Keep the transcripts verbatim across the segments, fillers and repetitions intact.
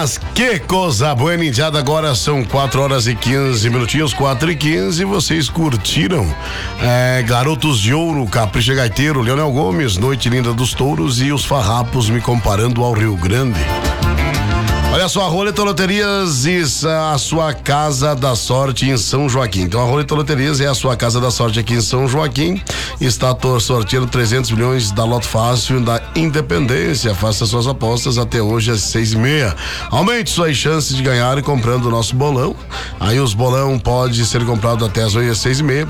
Mas que coisa boa, indiada. Agora são quatro horas e quinze minutinhos, quatro e quinze. Vocês curtiram é, Garotos de Ouro, Capricha Gaiteiro, Leonel Gomes, Noite Linda dos Touros e os Farrapos me comparando ao Rio Grande. Olha só, a Roleta Loterias e a sua Casa da Sorte em São Joaquim. Então a Roleta Loterias é a sua Casa da Sorte aqui em São Joaquim. Está sorteando trezentos milhões da Loto Fácil da Independência. Faça suas apostas até hoje às seis e meia. Aumente suas chances de ganhar comprando o nosso bolão. Aí os bolão pode ser comprado até às oito às seis e meia.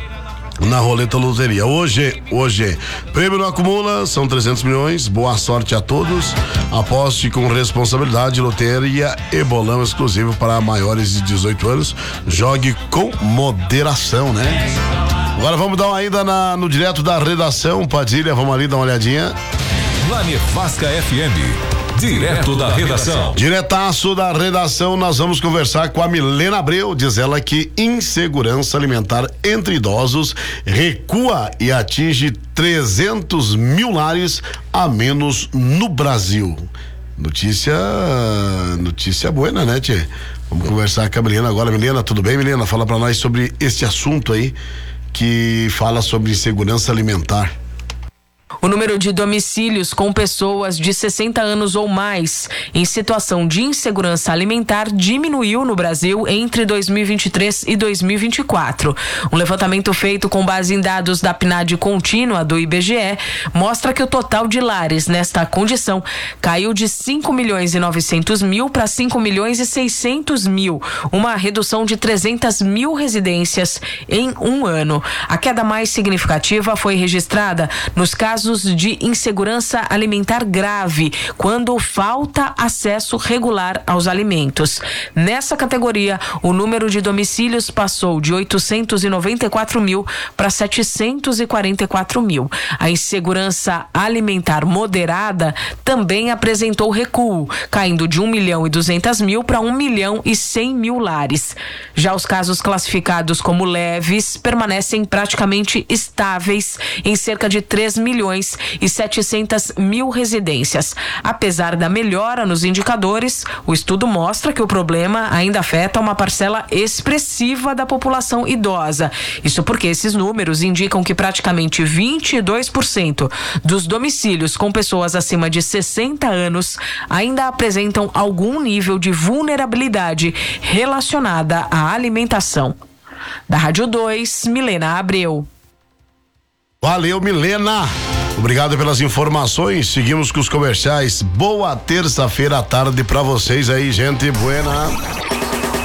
Na Roleta Loteria. Hoje, hoje, prêmio não acumula, são trezentos milhões. Boa sorte a todos. Aposte com responsabilidade. Loteria e bolão exclusivo para maiores de dezoito anos. Jogue com moderação, né? Agora vamos dar uma ida na, no direto da redação. Padilha, vamos ali dar uma olhadinha. Lá Nevasca F M. Direto da redação. Diretaço da redação, nós vamos conversar com a Milena Abreu. Diz ela que insegurança alimentar entre idosos recua e atinge trezentos mil lares a menos no Brasil. Notícia, notícia boa, né, tchê? Vamos conversar com a Milena agora. Milena, tudo bem, Milena? Fala pra nós sobre esse assunto aí que fala sobre insegurança alimentar. O número de domicílios com pessoas de sessenta anos ou mais em situação de insegurança alimentar diminuiu no Brasil entre dois mil e vinte e três e dois mil e vinte e quatro. Um levantamento feito com base em dados da P N A D contínua do I B G E mostra que o total de lares nesta condição caiu de cinco milhões e novecentos mil para cinco milhões e seiscentos mil, uma redução de trezentas mil residências em um ano. A queda mais significativa foi registrada nos casos de insegurança alimentar grave, quando falta acesso regular aos alimentos. Nessa categoria, o número de domicílios passou de oitocentos e noventa e quatro mil para setecentos e quarenta e quatro mil. A insegurança alimentar moderada também apresentou recuo, caindo de um milhão e duzentos mil para um milhão e cem mil lares. Já os casos classificados como leves permanecem praticamente estáveis em cerca de três milhões e setecentas mil residências. Apesar da melhora nos indicadores, o estudo mostra que o problema ainda afeta uma parcela expressiva da população idosa. Isso porque esses números indicam que praticamente vinte e dois por cento dos domicílios com pessoas acima de sessenta anos ainda apresentam algum nível de vulnerabilidade relacionada à alimentação. Da Rádio dois, Milena Abreu. Valeu, Milena. Obrigado pelas informações. Seguimos com os comerciais. Boa terça-feira à tarde pra vocês aí, gente. Buena.